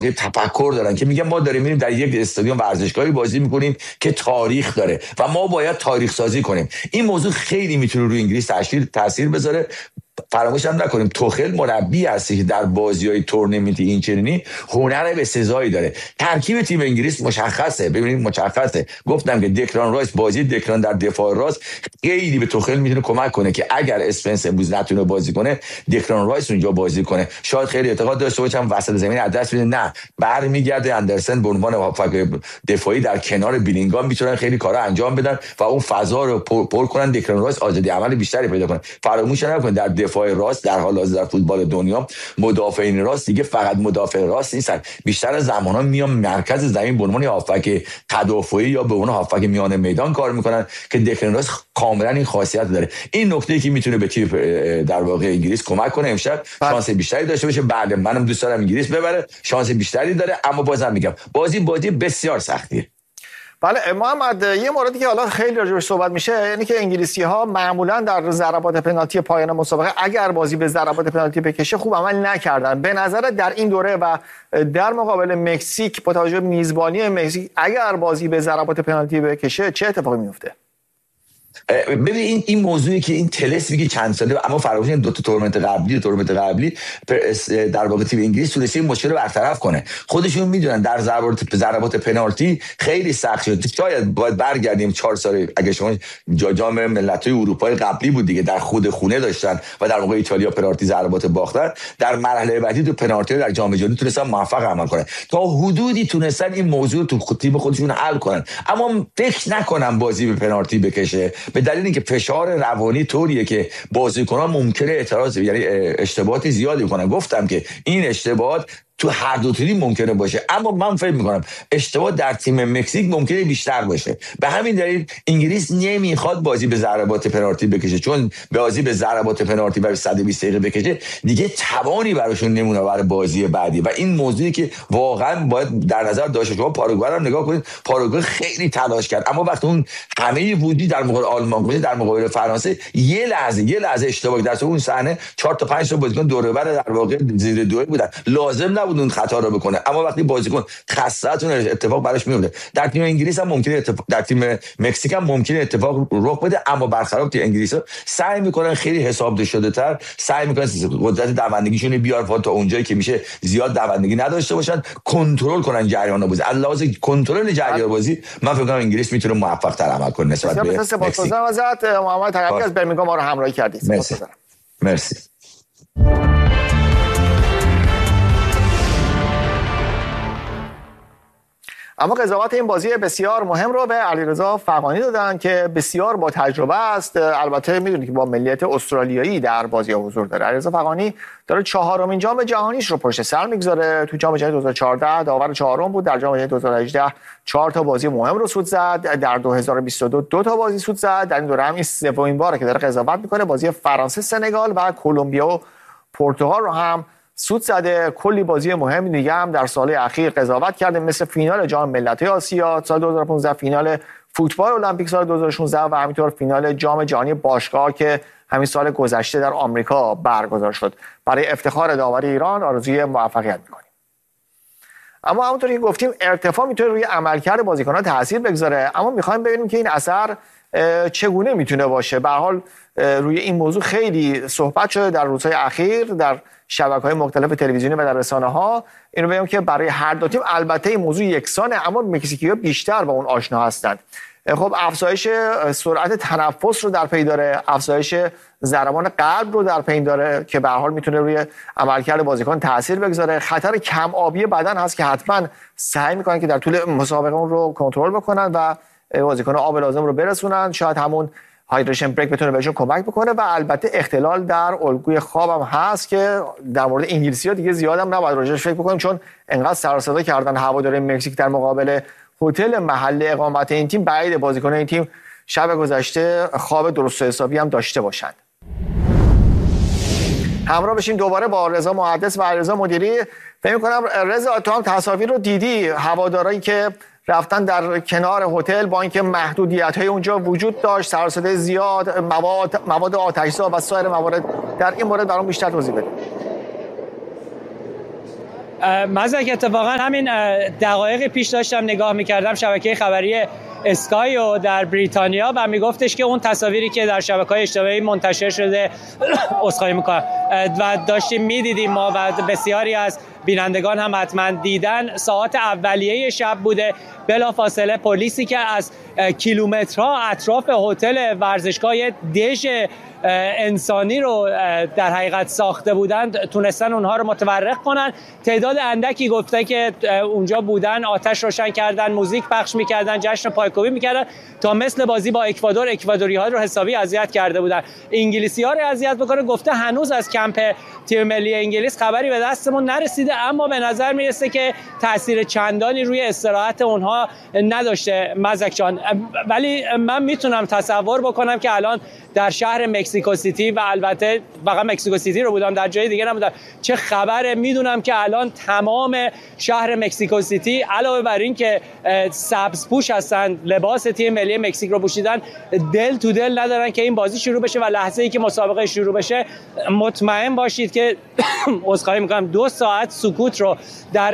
تفکر دارن که میگن ما داریم میریم در یک استادیوم ورزشگاهی بازی میکنیم که تاریخ داره و ما باید تاریخ سازی کنیم. این موضوع خیلی میتونه روی انگلیس تاثیر بذاره. فراموش هم نکنیم توخل مربی هستی که در بازی‌های تورنمنتی این چنینی هنر به سزایی داره. ترکیب تیم انگلیس مشخصه، ببینید مشخصه. گفتم که دکلان رایس بازی دکلان در دفاع راست خیلی به توخل میتونه کمک کنه که اگر اسپنس امروز نتونه بازی کنه دکلان رایس اونجا بازی کنه. شاید خیلی اعتقاد داشته باشم وسط زمین از دست میده، نه برمیگرده اندرسن به عنوان هافک دفاعی در کنار بیلینگام میتونن خیلی کارا انجام بدن و اون فضا رو پر کنن، دکلان رایس آزادی عمل بیشتری پیدا کنه. فراموش نکنید در دفاع راست در حال حاضر در فوتبال دنیا مدافعین راست دیگه فقط مدافع راست نیستن، بیشتر زمانا میان مرکز زمین به عنوان هافک تدافعی یا به عنوان هافک میانه میدان کار میکنن که دکلان رایس کاملا این خاصیت داره. این نکته که میتونه به تیم در واقع انگلیس کمک کنه امشب شانس بیشتری داشته باشه. بله منم دوست دارم انگلیس ببره، شانس بیشتری داره، اما بازم میگم بازی بسیار سختیه. بله محمد، یه موردی که حالا خیلی راجعش صحبت میشه یعنی که انگلیسی‌ها معمولا در ضربات پنالتی پایان مسابقه اگر بازی به ضربات پنالتی بکشه خوب عمل نکردن. به نظر در این دوره و در مقابل مکزیک با توجه به میزبانی مکزیک اگر بازی به ضربات پنالتی بکشه چه اتفاقی میفته؟ ببین این موضوعی که این تلس میگه چند ساله، اما فراموش نکنید دو تا تورنمنت قبلی در واقع تیم انگلیس تونسته این مشکل رو برطرف کنه. خودشون میدونن در ضربات پنالتی خیلی سخت شد. شاید باید برگردیم 4 سال، اگه شما جام ملت‌های اروپای قبلی بود دیگه، در خود خونه داشتن و در موقع ایتالیا پنالتی ضربات باختن، در مرحله بعدی تو پنالتی در جام جهانی تونستن موفق عمل کنن، تا حدودی تونستن این موضوع تو تیم خودشون حل کنن. اما فکر نکنم بازی به پنالتی بکشه، به دلیل اینکه فشار روانی طوریه که بازیکنان ممکنه اعتراض یعنی اشتباهات زیادی کنن. گفتم که این اشتباهات تو هر دو تیم ممکنه باشه، اما من فکر میکنم اشتباه در تیم مکزیک ممکنه بیشتر باشه. به همین دلیل انگلیس نمیخواد بازی به ضربات پنالتی بکشه، چون بازی به ضربات پنالتی برای 120 دقیقه بکشه دیگه توانی براشون نمونه برای بازی بعدی و این موضوعی که واقعا باید در نظر داشته. شما پاراگوئه رو نگاه کنید، پاراگوئه خیلی تلاش کرد، اما وقتی اون همه وجودی در مقابل آلمان در مقابل فرانسه یه لحظه اشتباه در اون صحنه 4 تا 5 تا بازیکن دور و بر در واقع زیر دوئل بودن، لازم نبود اون خطا رو بکنه، اما وقتی بازیکن خسته‌تون اتفاق براش میفته. در تیم انگلیس هم ممکنه در تیم مکزیک هم ممکنه اتفاق رخ بده، اما برخلاف تیم انگلیس سعی میکنن خیلی حساب شده‌تر، سعی میکنن قدرت دوندگیشون بیارن تا اونجایی که میشه زیاد دوندگی نداشته باشن، کنترل کنن جریان بازی. از لحاظ کنترل جریان بازی من فکر کنم انگلیس میتونه موفق‌تر عمل کنه نسبت به مکزیک. ازت محمد ترکی از برمینگام ما رو همراهی کردید. مرسی. اما قضاوت این بازی بسیار مهم رو به علیرضا فغانی دادن که بسیار با تجربه است. البته میدونید که با ملیت استرالیایی در بازی حضور داره. علیرضا فغانی داره 4مین جام جهانیش رو پشت سر میگذاره. تو جام جهانی 2014 داور 4م بود، در جام جهانی 2018 4 تا بازی مهم رو سود زد، در 2022 2 تا بازی سود زد. در این دوره هم این سومین باره که داره قضاوت میکنه. بازی فرانسه، سنگال و کلمبیا و پرتغال رو هم سود زده. کلی بازی مهم دیگه هم در سال اخیر قضاوت کرده، مثل فینال جام ملت‌های آسیا سال 2015، فینال فوتبال المپیک سال 2016 و همینطور فینال جام جهانی باشگاه که همین سال گذشته در آمریکا برگزار شد. برای افتخار داوری ایران آرزوی موفقیت می‌کنیم. اما همونطوری که گفتیم ارتفاع میتونه روی عملکرد بازیکنان تاثیر بگذاره، اما می‌خوایم ببینیم که این اثر چگونه میتونه باشه. به هر حال روی این موضوع خیلی صحبت شده در روزهای اخیر در شبکه‌های مختلف تلویزیونی و در رسانه‌ها. اینو بگم که برای هر دو تیم البته این موضوع یکسانه، اما مکزیکی‌ها بیشتر با اون آشنا هستند. خب افزایش سرعت تنفس رو در پی داره، افزایش ضربان قلب رو در پی داره که به هر حال میتونه روی عملکرد بازیکن تاثیر بگذاره. خطر کم آبی بدن هست که حتما سعی میکنن که در طول مسابقه اون رو کنترل بکنن و بازیکن آب لازم رو برسونن. شاید همون هایدریشن بریک بتونه بهشون کمک بکنه و البته اختلال در الگوی خواب هم هست که در مورد انگلیسی‌ها دیگه زیاد هم نباید راجعش فکر بکنیم، چون انقدر سر و صدا کردن هوادار مکزیک در مقابل هتل محل اقامت این تیم. بعید بازیکن این تیم شب گذشته خواب درست و حسابی هم داشته باشند. همراه بشیم دوباره با رضا محدث و علیرضا مدیری. فکر می‌کنم رضا تو هم تصاویر رو دیدی، هوادارایی که رفتن در کنار هتل با اینکه محدودیت‌های اونجا وجود داشت، سر و صدای زیاد، مواد آتش‌زا و سایر موارد. در این مورد برام بیشتر توضیح بده. مزک اتفاقا همین دقایق پیش داشتم نگاه میکردم شبکه خبری اسکای و در بریتانیا و میگفتش که اون تصاویری که در شبکه‌های اجتماعی منتشر شده عذرخواهی میکنم و داشتیم میدیدیم ما و بسیاری از بینندگان هم حتما دیدن، ساعات اولیه شب بوده. بلافاصله پلیسی که از کیلومترها اطراف هتل ورزشگاه دژ انسانی رو در حقیقت ساخته بودند تونستن اونها رو متفرق کنن. تعداد اندکی گفته که اونجا بودن آتش روشن کردن، موزیک پخش میکردن، جشن پایکوبی میکردن تا مثل بازی با اکوادور اکوادوری‌ها رو حسابی اذیت کرده بودن. انگلیسی‌ها رو اذیت بکنه. گفته هنوز از کمپ تیم ملی انگلیس خبری به دستمون نرسیده، اما به نظر میرسه که تاثیر چندانی روی استراحت اونها نداشته مزک جان. ولی من میتونم تصور بکنم که الان در شهر مکزیکو سیتی و البته فقط مکزیکو سیتی رو بودم، در جای دیگه نبودم، چه خبره. میدونم که الان تمام شهر مکزیکو سیتی علاوه بر این که سبز پوش هستن، لباس تیم ملی مکزیک رو پوشیدن، دل تو دل ندارن که این بازی شروع بشه و لحظه‌ای که مسابقه شروع بشه مطمئن باشید که عذرخواهی می‌کنم 2 ساعت سکوت رو در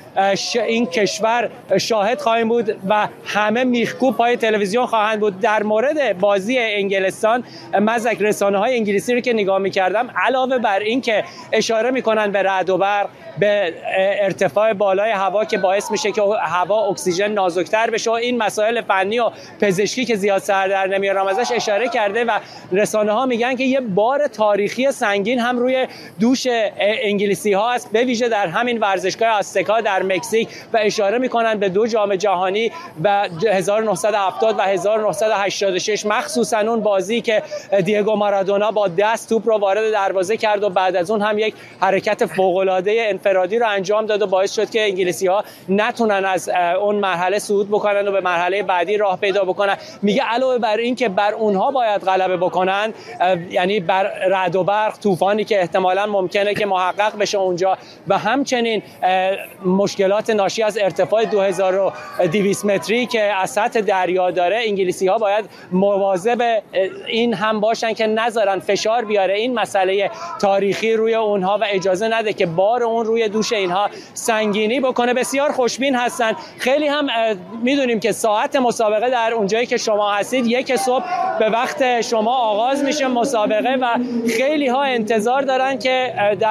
این کشور شاهد خواهیم بود و همه میخکوب پای تلویزیون خواهند بود. در مورد بازی انگلستان مزک رسانه‌های انگلیسی رو که نگاه می‌کردم علاوه بر این که اشاره می‌کنن به رعد و برق، به ارتفاع بالای هوا که باعث میشه که هوا اکسیژن نازک‌تر بشه و این مسائل فنی و پزشکی که زیاد سر در نمیارم ازش اشاره کرده و رسانه‌ها میگن که یه بار تاریخی سنگین هم روی دوش انگلیسی‌ها است، به ویژه در همین ورزشگاه آزتکا در مکزیک و اشاره میکنن به 2 جام جهانی و 1970 و 1986 مخصوصا اون بازی که دیگو مارادونا با دست توپ رو وارد دروازه کرد و بعد از اون هم یک حرکت فوق‌العاده انفرادی رو انجام داد و باعث شد که انگلیسی‌ها نتونن از اون مرحله صعود بکنن و به مرحله بعدی راه پیدا بکنن. میگه علاوه بر این که بر اونها باید غلبه بکنن، یعنی بر رعد و برق، طوفانی که احتمالاً ممکنه که محقق بشه اونجا و همچنین مشکلات ناشی از ارتفاع 2200 متری که از سطح دریا داره، انگلیسی‌ها باید مواظب این هم باشن که نذارن فشار بیاره این مسئله تاریخی روی اونها و اجازه نده که بار اون روی دوش اینها سنگینی بکنه. بسیار خوشبین هستن. خیلی هم میدونیم که ساعت مسابقه در اونجایی که شما هستید 1 صبح به وقت شما آغاز میشه مسابقه و خیلی ها انتظار دارن که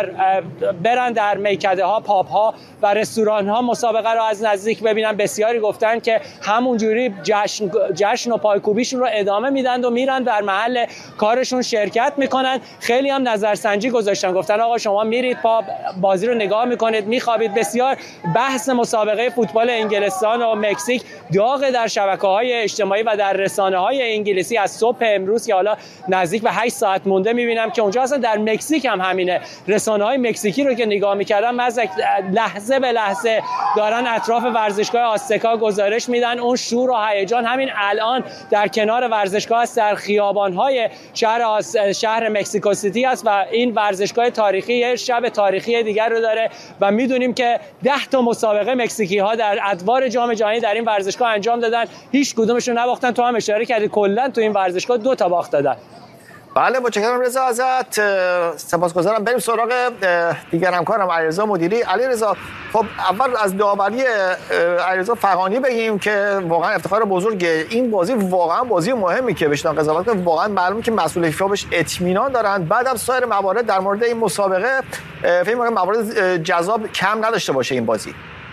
برن در میکده ها، پاب ها و رستوران ها مسابقه رو از نزدیک ببینن. بسیاری گفتن که همونجوری جشن و پایکوبیشون رو ادامه میدن و میرن در محل کارشون شرکت میکنن. خیلی هم نظرسنجی گذاشتن، گفتن آقا شما میرید پاب بازی رو نگاه میکنید میخوابید. بسیار بحث مسابقه فوتبال انگلستان و مکزیک داغ در شبکه‌های اجتماعی و در رسانه‌های انگلیسی از صبح امروز که حالا نزدیک به 8 ساعت مونده میبینم که اونجا اصلا در مکزیک هم همینه. رسانه‌های مکزیکی رو که نگاه میکردم مزک لحظه به لحظه دارن اطراف ورزشگاه آزتکا گزارش میدن. اون شور و هیجان همین الان در کنار ورزشگاه است، در خیابان‌های شهر مکزیکو سیتی است و این ورزشگاه تاریخی شب تاریخی دیگر رو داره و میدونیم که 10 تا مسابقه مکزیکی‌ها در ادوار جام جهانی در این ورزشگاه انجام دادن، هیچ کدومشون نباختن. تو هم اشاره کردی کلا تو این ورزشگاه 2 تا باخت دادن. بله متشکرم رضا ازت، سپاسگزارم. بریم سراغ دیگر همکارم علیرضا مدیری. علیرضا خب اول از داوری علیرضا فغانی بگیم که واقعا افتخار بزرگ این بازی، واقعا بازی مهمی که بهش قضاوت کنه، واقعا معلومه که مسئول فیفا بهش اطمینان دارن. بعدم سایر موارد در مورد این مسابقه فکر می‌کنم موارد جذاب کم نداشته باشه این بازی.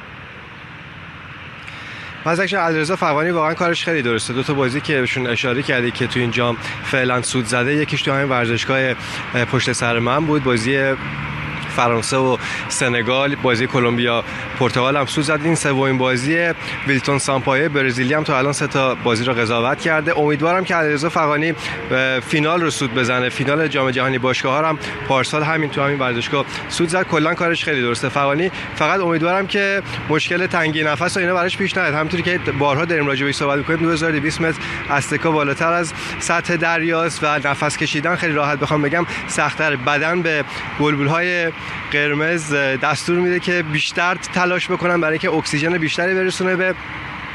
مزک علیرضا فغانی واقعا کارش خیلی درسته. 2 تا بازی که بهشون اشاره کردی که تو این جام فعلا سود زده، یکیش تو همین ورزشگاه پشت سر من بود، بازی فرانسه و سنگال، بازی کلمبیا پرتغال هم سود زد. این سومین بازی ویلتون سامپایه برزیلی هم تا الان 3 تا بازی رو قضاوت کرده. امیدوارم که علیرضا فغانی فینال رو سود بزنه. فینال جام جهانی باشگاه‌ها هم پارسال همین تو همین ورزشگاه سود زد. کلا کارش خیلی درسته فغانی. فقط امیدوارم که مشکل تنگی نفس و اینا براش پیش نیاد. همونطوری که بارها داریم راجع بهش صحبت می‌کنیم 2200 متر آزتکا بالاتر از سطح دریاست و نفس کشیدن خیلی راحت بخوام بگم سخت‌تر. بدن به بلبل‌های قرمز دستور میده که بیشتر تلاش بکنن برای اینکه اکسیژن بیشتری برسونه به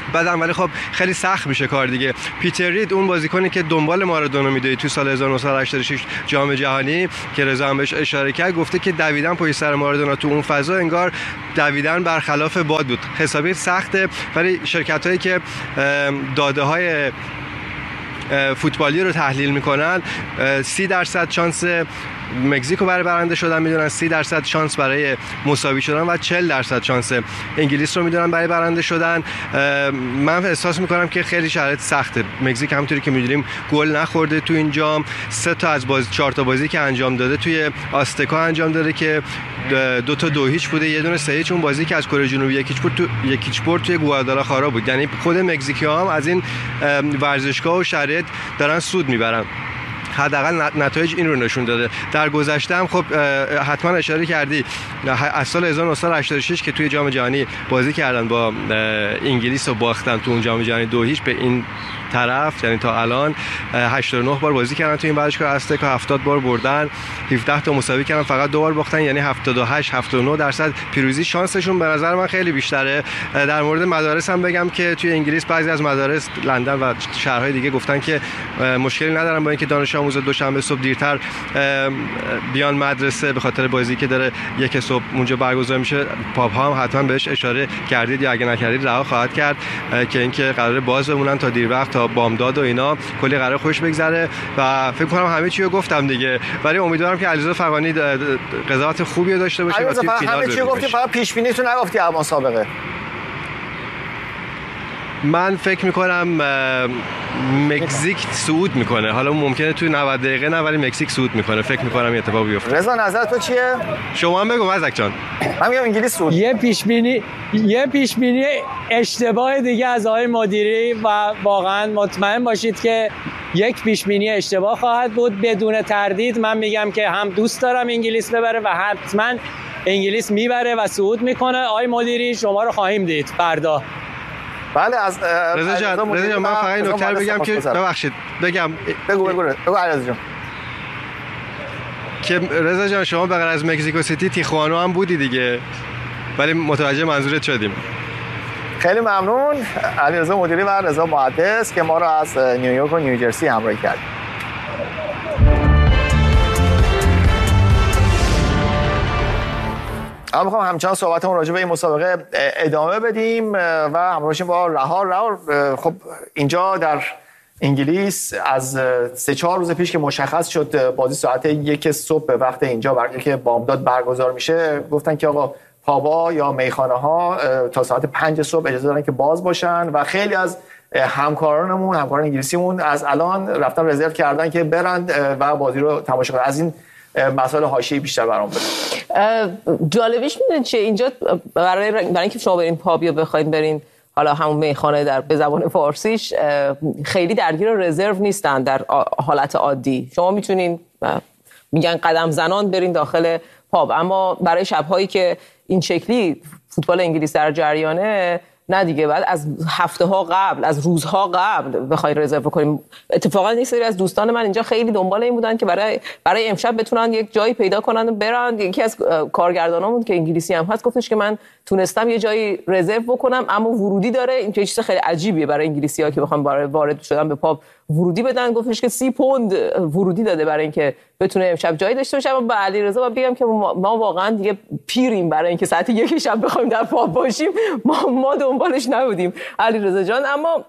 بعدم ولی خب خیلی سخت میشه کار دیگه. پیتر رید اون بازیکنی که دنبال مارادونا میدوید تو سال 1986 جام جهانی که رضا هم بهش اشاره کرد، گفته که دویدن پشت سر مارادونا تو اون فضا انگار دویدن برخلاف باد بود. حسابی سخته، ولی شرکتایی که داده‌های فوتبالی رو تحلیل میکنن 30% شانس مکزیکو برای برنده شدن میدونن، 30% شانس برای مساوی شدن و 40% شانس انگلیس رو میدونن برای برنده شدن. من احساس میکنم که خیلی شرایط سخته. مکزیک همونطوری که میدونیم گل نخورده تو این جام، 3 تا از 4 تا بازی که انجام داده توی آستکا انجام داده که 2 تا 2-0 بوده، یه دونه 3-0 اون بازی که از کره جنوبی 1-0 برد توی گوادالاخارا بود. یعنی خود مکزیکی‌ها هم از این ورزشگاه و شرایط دارن سود میبرن. حداقل نتایج این رو نشون داده. در گذشته هم خب حتما اشاره کردی از سال 1986 که توی جام جهانی بازی کردن با انگلیس و باختن تو اون جام جهانی 2-0 به این طرف، یعنی تا الان 89 بار بازی کردن تو این ورزشگاه استکا، 70 بار بردن، 17 تا مساوی کردن، فقط 2 بار باختن، یعنی 78-79% پیروزی. شانسشون به نظر من خیلی بیشتره. در مورد مدارس هم بگم که توی انگلیس بعضی از مدارس لندن و شهرهای دیگه گفتن که مشکلی ندارن با اینکه دانش آموزا دوشنبه صبح دیرتر بیان مدرسه به خاطر بازی که داره 1 صبح اونجا برگزار میشه. پاپ ها هم حتما بهش اشاره کردید یا اگه نکردید رها خواهد کرد که اینکه قراره باز بمونن تا دیر وقت، تا بامداد و اینا، کلی قرار خوش بگذره و فکر کنم همه چی رو گفتم دیگه. ولی امیدوارم که علیرضا فغانی قضاوت خوبی داشته باشه و توی فینال همه چی گفتی، فقط پیش بینی تو نگفتی از مسابقه. من فکر میکنم مکزیک صعود میکنه. حالا ممکنه توی 90 دقیقه نه، ولی مکزیک صعود میکنه. فکر میکنم این اتفاق بیفته. رضا نظر تو چیه؟ شما هم بگو مزک جان. من میگم انگلیس صعود. یه پیش بینی اشتباه دیگه از آقای مدیری و واقعا مطمئن باشید که یک پیش بینی اشتباه خواهد بود. بدون تردید من میگم که هم دوست دارم انگلیس ببره و حتما انگلیس میبره و صعود میکنه. آقای مدیری شما رو خواهیم دید فردا. بله از رضا جان من فقط نکته بگم که ببخشید بگم بگو علیرضا جان که رضا جان شما به غیر از مکزیکو سیتی تیخوانو هم بودی دیگه، ولی متوجه منظورت شدیم. خیلی ممنون علیرضا مدیری و رضا محدث که ما رو از نیویورک و نیوجرسی همراهی کردید. اما میخوام همچنان صحبتمون راجع به این مسابقه ادامه بدیم و همراه باشیم با رهار. خب اینجا در انگلیس از 3-4 روز پیش که مشخص شد بازی ساعت 1 صبح به وقت اینجا برای که بامداد برگزار میشه، گفتن که آقا پابا یا میخانه ها تا ساعت 5 صبح اجازه دارن که باز باشن و خیلی از همکاران انگلیسیمون از الان رفتن رزرو کردن که برن و بازی رو تماشا کنن. از این مسائل حاشیه‌ای بیشتر برام بده. جالبیش میدونید چیه اینجا برای اینکه شما برین پاب یا بخواید برین حالا همون میخانه به زبان فارسیش خیلی درگیر رزرو نیستن در حالت عادی. شما میتونین میگن قدم زنان برین داخل پاب، اما برای شب‌هایی که این شکلی فوتبال انگلیس در جریانه نه دیگه، بعد از هفته‌ها قبل، از روزها قبل بخوای رزرو کنیم. اتفاقا یک سری از دوستان من اینجا خیلی دنبال این بودن که برای امشب بتونن یک جایی پیدا کنن و برن. یکی از کارگردانامون که انگلیسی هم هست گفتش که من تونستم یه جایی رزرو بکنم اما ورودی داره. این چیز خیلی عجیبیه برای انگلیسی‌ها که بخوام برای وارد شدن به پاب ورودی بدن. گفتش که 30 پوند ورودی داده برای اینکه بتونه امشب جایی داشته باشه. اما با علیرضا بگم که ما واقعا دیگه پیریم برای اینکه ساعت 1 شب بخوایم در پاب باشیم. ما دنبالش نبودیم علیرضا جان. اما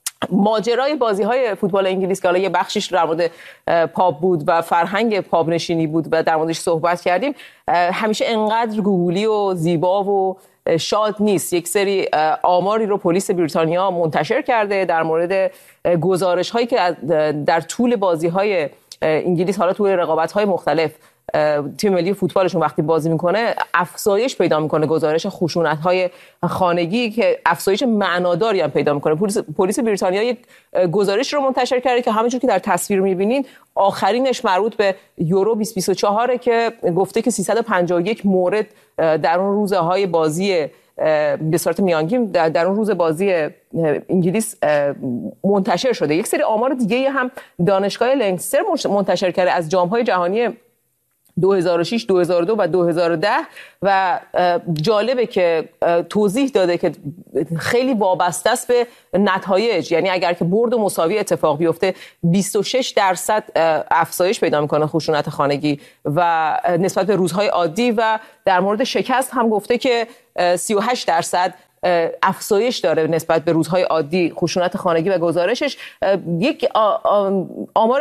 ماجرای بازی‌های فوتبال انگلیس که حالا یه بخشش در مورد پاب بود و فرهنگ پاب نشینی بود و در موردش صحبت کردیم، همیشه انقدر گوگلی و زیبا و شاد نیست. یک سری آماری رو پلیس بریتانیا منتشر کرده در مورد گزارش‌هایی که در طول بازی‌های انگلیس، حالا طول رقابت‌های مختلف، تیم ملی فوتبالشون وقتی بازی میکنه افزایش پیدا میکنه. گزارش خشونت‌های خانگی که افزایش معناداری هم پیدا میکنه. پلیس بریتانیا یک گزارش رو منتشر کرده که همونجور که در تصویر میبینین آخرینش مربوط به یورو 2024 که گفته که 351 مورد در اون روزهای بازی به صورت میانگین در اون روز بازی انگلیس منتشر شده. یک سری آمار دیگه هم دانشگاه لنکستر منتشر کرده از جام‌های جهانی 2006 2002 و 2010 و جالبه که توضیح داده که خیلی وابسته است به نتایج. یعنی اگر که برد و مساوی اتفاق بیفته 26% افزایش پیدا میکنه خشونت خانگی و نسبت به روزهای عادی، و در مورد شکست هم گفته که 38% افزایش داره نسبت به روزهای عادی خشونت خانگی و گزارشش. یک آمار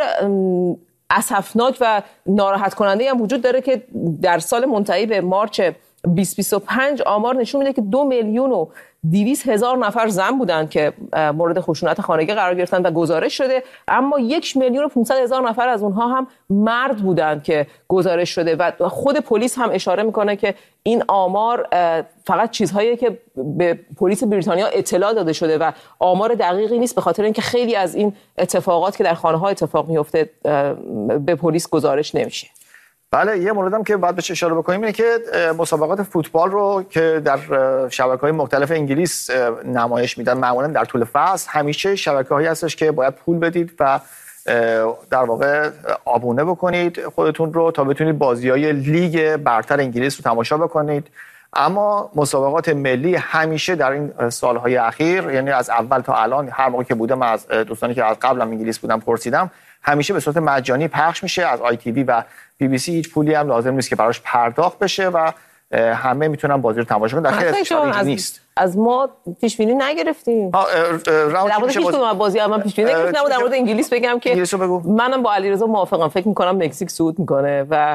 اسفناک و ناراحت کننده هم وجود داره که در سال منتهی به مارچ 2025 آمار نشون میده که 2,200,000 نفر زن بودند که مورد خشونت خانگی قرار گرفتن و گزارش شده، اما 1,500,000 نفر از اونها هم مرد بودند که گزارش شده. و خود پلیس هم اشاره میکنه که این آمار فقط چیزهایی که به پلیس بریتانیا اطلاع داده شده و آمار دقیقی نیست، به خاطر اینکه خیلی از این اتفاقات که در خانه‌ها اتفاق میفته به پلیس گزارش نمیشه. بله، یه موردم که باید بهش اشاره بکنیم اینه که مسابقات فوتبال رو که در شبکه‌های مختلف انگلیس نمایش میدن معمولا در طول فصل، همیشه شبکه‌هایی هستش که باید پول بدید و در واقع آبونه بکنید خودتون رو تا بتونید بازی‌های لیگ برتر انگلیس رو تماشا بکنید. اما مسابقات ملی همیشه در این سالهای اخیر، یعنی از اول تا الان، هر موقع که بودم از دوستانی که از قبلم انگلیس بودم پرسیدم، همیشه به صورت مجانی پخش میشه از ITV و BBC. هیچ پولی هم لازم نیست که براش پرداخت بشه و همه میتونن بازی رو تماشا کنن. در خیلی نیست. از ما پیش بینی نگرفتیم. در مورد هیچ کدوم بازی من پیش بینی نگرفتم. در مورد انگلیس بگم که منم با علیرضا موافقم. فکر می‌کنم مکزیک صعود میکنه و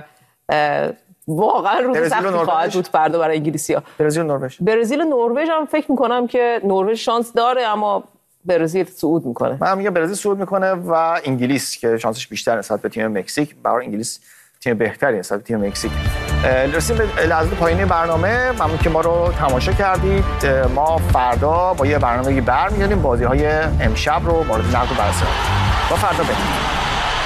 واقعا روز سختی خواهد بود فردا برای انگلیسی‌ها. برزیل و نروژ هم فکر می‌کنم که نروژ شانس داره، اما برزیل صعود میکنه. من میگم برزیل صعود میکنه و انگلیس که شانسش بیشتر نسبت به تیم مکزیک، برای انگلیس تیم بهتری نسبت به تیم مکزیک. رسیدیم به لحظه پایانی برنامه. ممنون که ما رو تماشا کردید. ما فردا با یه برنامه‌ای برمیگردیم، بازی‌های امشب رو مورد نقد و بررسی. با فردا ببینید.